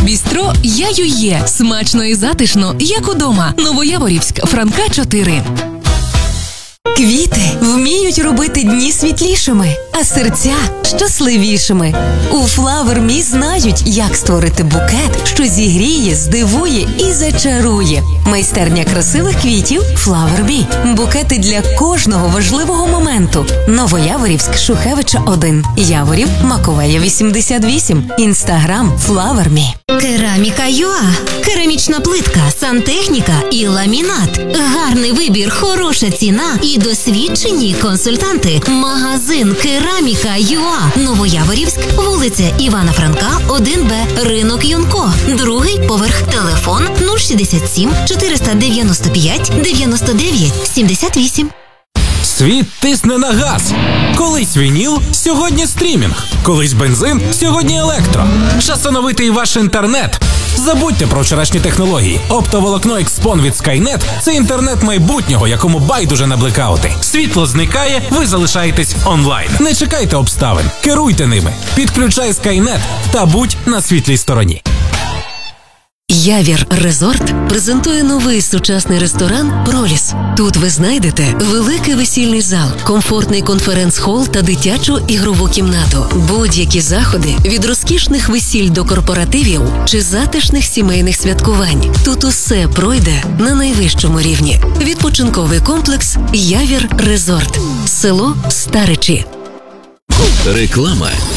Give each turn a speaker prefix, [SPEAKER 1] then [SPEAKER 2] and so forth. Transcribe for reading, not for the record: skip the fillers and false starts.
[SPEAKER 1] Бістро «Яю є». Смачно і затишно, як удома. Новояворівськ, Франка 4.
[SPEAKER 2] Квіти вміють робити дні світлішими, а серця щасливішими. У Flower Me знають, як створити букет, що зігріє, здивує і зачарує. Майстерня красивих квітів Flower Me. Букети для кожного важливого моменту. Новояворівськ, Шухевича 1. Яворів, Маковея 88. Інстаграм Flower Me.
[SPEAKER 3] Кераміка ЮА. Керамічна плитка, сантехніка і ламінат. Гарний вибір, хороша ціна і досвідчені консультанти. Магазин Кераміка ЮА. Новояворівськ, вулиця Івана Франка, 1Б, ринок Юнко. Другий поверх. Телефон 067 495 99 78.
[SPEAKER 4] Світ тисне на газ. Колись вініл, сьогодні стрімінг. Колись бензин, сьогодні електро. Час оновити і ваш інтернет. Забудьте про вчорашні технології. Оптоволокно Xpon від Skynet – це інтернет майбутнього, якому байдуже на блекаути. Світло зникає, ви залишаєтесь онлайн. Не чекайте обставин, керуйте ними. Підключай Skynet та будь на світлій стороні.
[SPEAKER 5] Явір Резорт презентує новий сучасний ресторан «Проліс». Тут ви знайдете великий весільний зал, комфортний конференц-хол та дитячу ігрову кімнату. Будь-які заходи від розкішних весіль до корпоративів чи затишних сімейних святкувань. Тут усе пройде на найвищому рівні. Відпочинковий комплекс «Явір Резорт». Село Старичі.
[SPEAKER 6] Реклама.